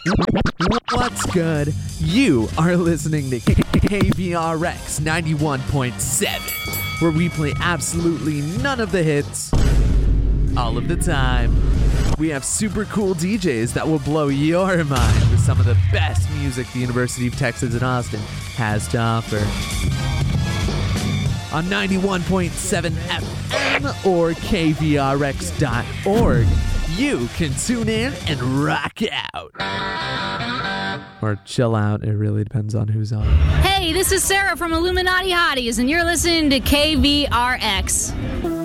What's good? You are listening to KVRX 91.7, where we play absolutely none of the hits all of the time. We have super cool DJs that will blow your mind with some of the best music the University of Texas at Austin has to offer. On 91.7 FM or KVRX.org, you can tune in and rock out. Or chill out. It really depends on who's on. Hey, this is Sarah from Illuminati Hotties, and you're listening to KVRX.